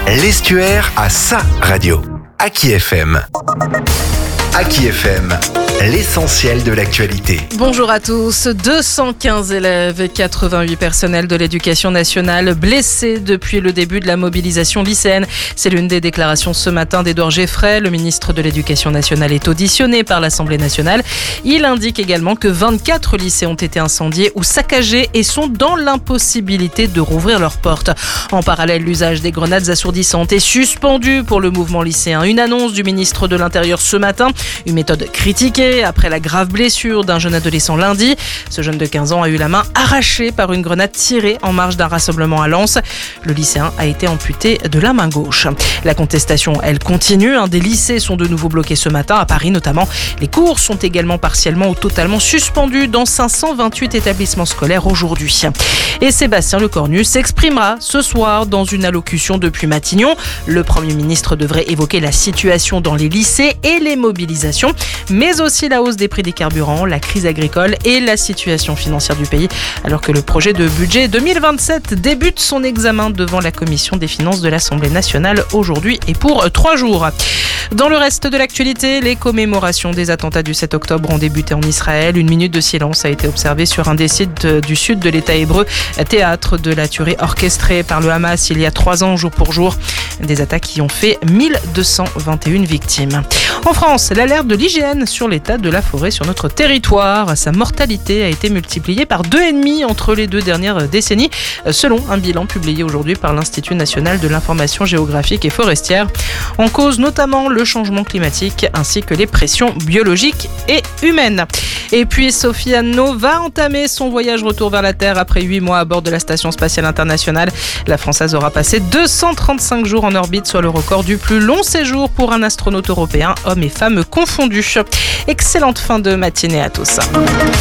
L'Estuaire a sa radio. Aki FM. Aki FM, l'essentiel de l'actualité. Bonjour à tous. 215 élèves et 88 personnels de l'éducation nationale blessés depuis le début de la mobilisation lycéenne. C'est l'une des déclarations ce matin d'Édouard Geoffrey. Le ministre de l'Éducation nationale est auditionné par l'Assemblée nationale. Il indique également que 24 lycées ont été incendiés ou saccagés et sont dans l'impossibilité de rouvrir leurs portes. En parallèle, l'usage des grenades assourdissantes est suspendu pour le mouvement lycéen. Une annonce du ministre de l'Intérieur ce matin. Une méthode critiquée après la grave blessure d'un jeune adolescent lundi. Ce jeune de 15 ans a eu la main arrachée par une grenade tirée en marge d'un rassemblement à Lens. Le lycéen a été amputé de la main gauche. La contestation, elle continue. Des lycées sont de nouveau bloqués ce matin, à Paris notamment. Les cours sont également partiellement ou totalement suspendus dans 528 établissements scolaires aujourd'hui. Et Sébastien Lecornu s'exprimera ce soir dans une allocution depuis Matignon. Le Premier ministre devrait évoquer la situation dans les lycées et les mobilisations, mais aussi la hausse des prix des carburants, la crise agricole et la situation financière du pays, alors que le projet de budget 2027 débute son examen devant la Commission des finances de l'Assemblée nationale aujourd'hui et pour 3 jours. Dans le reste de l'actualité, les commémorations des attentats du 7 octobre ont débuté en Israël. Une minute de silence a été observée sur un des sites du sud de l'État hébreu, théâtre de la tuerie orchestrée par le Hamas il y a 3 ans, jour pour jour. Des attaques qui ont fait 1221 victimes. En France, l'alerte de l'IGN sur l'état de la forêt sur notre territoire. Sa mortalité a été multipliée par 2,5 entre les 2 dernières décennies, selon un bilan publié aujourd'hui par l'Institut national de l'information géographique et forestière. En cause notamment le changement climatique ainsi que les pressions biologiques et humaines. Et puis Sophie Anno va entamer son voyage retour vers la Terre après 8 mois à bord de la Station spatiale internationale. La Française aura passé 235 jours en orbite, soit le record du plus long séjour pour un astronaute européen, hommes et femmes confondus. Excellente fin de matinée à tous.